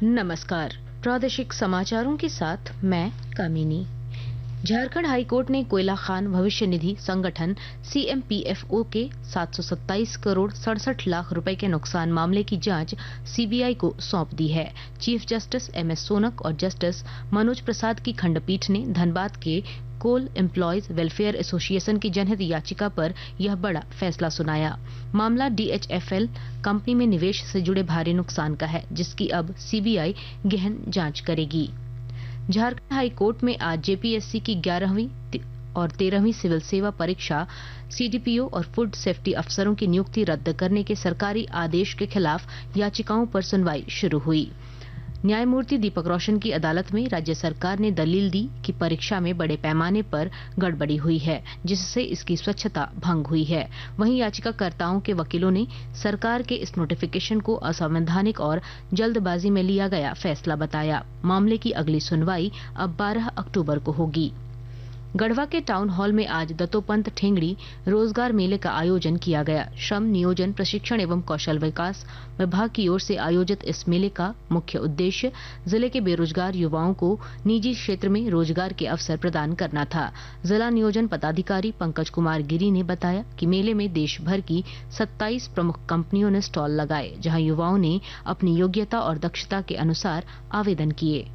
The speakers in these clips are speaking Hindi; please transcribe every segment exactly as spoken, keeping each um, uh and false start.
नमस्कार, प्रादेशिक समाचारों के साथ मैं कामिनी। झारखंड हाईकोर्ट ने कोयला खान भविष्य निधि संगठन C M P F O के सात सौ सत्ताईस करोड़ सड़सठ लाख रुपए के नुकसान मामले की जांच सी बी आई को सौंप दी है। Chief justice M S Shaunak और जस्टिस मनोज प्रसाद की खंडपीठ ने धनबाद के कोल एम्प्लॉयज वेलफेयर एसोसिएशन की जनहित याचिका पर यह बड़ा फैसला सुनाया। मामला D H F L company में निवेश से जुड़े भारी नुकसान का है, जिसकी अब सी बी आई गहन जांच करेगी। झारखंड हाई कोर्ट में आज जे पी एस सी की ग्यारहवीं और तेरहवीं सिविल सेवा परीक्षा, सी डी पी ओ और फूड सेफ्टी अफसरों की नियुक्ति रद्द करने के सरकारी आदेश के खिलाफ याचिकाओं पर सुनवाई शुरू हुई। न्यायमूर्ति दीपक रोशन की अदालत में राज्य सरकार ने दलील दी कि परीक्षा में बड़े पैमाने पर गड़बड़ी हुई है, जिससे इसकी स्वच्छता भंग हुई है। वहीं याचिकाकर्ताओं के वकीलों ने सरकार के इस नोटिफिकेशन को असंवैधानिक और जल्दबाजी में लिया गया फैसला बताया। मामले की अगली सुनवाई अब बारह अक्टूबर को होगी। गढ़वा के टाउन हॉल में आज दत्तोपंत ठेंगड़ी रोजगार मेले का आयोजन किया गया। श्रम नियोजन प्रशिक्षण एवं कौशल विकास विभाग की ओर से आयोजित इस मेले का मुख्य उद्देश्य जिले के बेरोजगार युवाओं को निजी क्षेत्र में रोजगार के अवसर प्रदान करना था। जिला नियोजन पदाधिकारी पंकज कुमार गिरी ने बताया कि मेले में देश भर की सत्ताईस प्रमुख कंपनियों ने स्टॉल लगाए, जहां युवाओं ने अपनी योग्यता और दक्षता के अनुसार आवेदन किए।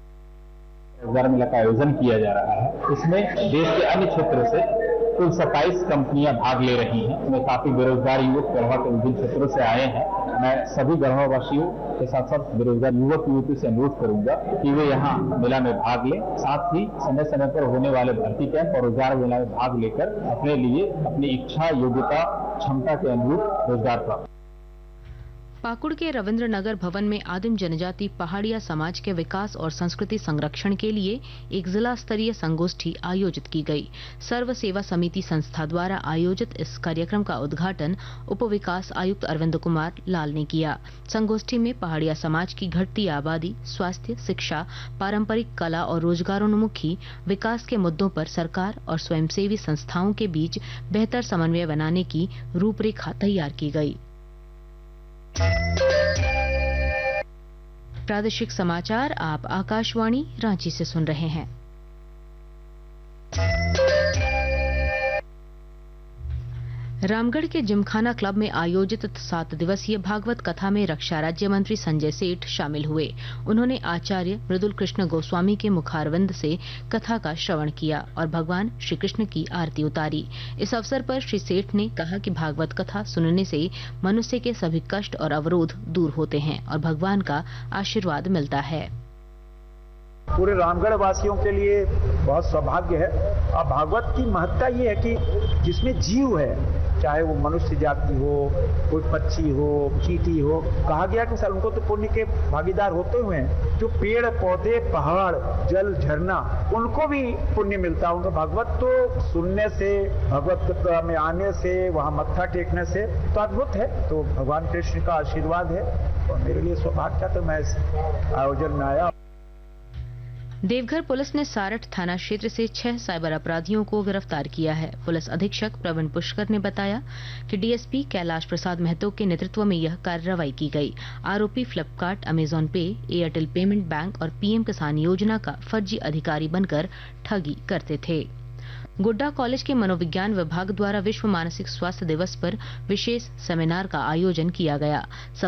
रोजगार मेला का आयोजन किया जा रहा है। इसमें देश के अन्य क्षेत्रों से कुल सत्ताईस कंपनियां भाग ले रही हैं। इसमें काफी बेरोजगार युवक गढ़वा के विभिन्न क्षेत्रों से आए हैं। मैं सभी गढ़वा वासियों के साथ साथ बेरोजगार युवक युवती से अनुरोध करूंगा कि वे यहाँ मेला में भाग लें। साथ ही समय समय पर होने वाले भर्ती कैंप और रोजगार मेला में भाग लेकर अपने लिए अपनी इच्छा, योग्यता, क्षमता के अनुरूप रोजगार प्राप्त। पाकुड़ के रविंद्र नगर भवन में आदिम जनजाति पहाड़िया समाज के विकास और संस्कृति संरक्षण के लिए एक जिला स्तरीय संगोष्ठी आयोजित की गई। सर्व सेवा समिति संस्था द्वारा आयोजित इस कार्यक्रम का उद्घाटन उप विकास आयुक्त अरविंद कुमार लाल ने किया। संगोष्ठी में पहाड़िया समाज की घटती आबादी, स्वास्थ्य, शिक्षा, पारंपरिक कला और रोजगारोन्मुखी विकास के मुद्दों पर सरकार और स्वयंसेवी संस्थाओं के बीच बेहतर समन्वय बनाने की रूपरेखा तैयार की गई। प्रादेशिक समाचार आप आकाशवाणी रांची से सुन रहे हैं। रामगढ़ के जिमखाना क्लब में आयोजित सात दिवसीय भागवत कथा में रक्षा राज्य मंत्री संजय सेठ शामिल हुए। उन्होंने आचार्य मृदुल कृष्ण गोस्वामी के मुखारविंद से कथा का श्रवण किया और भगवान श्री कृष्ण की आरती उतारी। इस अवसर पर श्री सेठ ने कहा कि भागवत कथा सुनने से मनुष्य के सभी कष्ट और अवरोध दूर होते हैं और भगवान का आशीर्वाद मिलता है। पूरे रामगढ़ वासियों के लिए बहुत सौभाग्य है। और भागवत की महत्ता ये है कि जिसमें जीव है, चाहे वो मनुष्य जाति हो, कोई पक्षी हो, चींटी हो, कहा गया कि सर उनको तो पुण्य के भागीदार होते हुए हैं। जो पेड़ पौधे, पहाड़, जल, झरना, उनको भी पुण्य मिलता है। उनको भागवत तो सुनने से, भगवत में आने से, वहाँ मत्था टेकने से तो अद्भुत है। तो भगवान कृष्ण का आशीर्वाद है और मेरे लिए सौभाग्य था तो मैं इस आयोजन में आया। देवघर पुलिस ने सारठ थाना क्षेत्र से छह साइबर अपराधियों को गिरफ्तार किया है। पुलिस अधीक्षक प्रवीण पुष्कर ने बताया कि D S P Kailash Prasad Mahato के नेतृत्व में यह कार्रवाई की गई। आरोपी फ्लिपकार्ट, अमेजॉन पे, एयरटेल पेमेंट बैंक और पी एम किसान योजना का फर्जी अधिकारी बनकर ठगी करते थे। गोड्डा कॉलेज के मनोविज्ञान विभाग द्वारा विश्व मानसिक स्वास्थ्य दिवस पर विशेष सेमिनार का आयोजन किया गया।